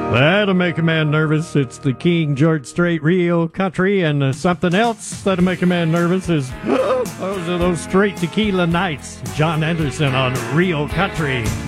That'll make a man nervous. It's the King George Strait Rio Country, and something else that'll make a man nervous is those straight tequila nights. John Anderson on Rio Country.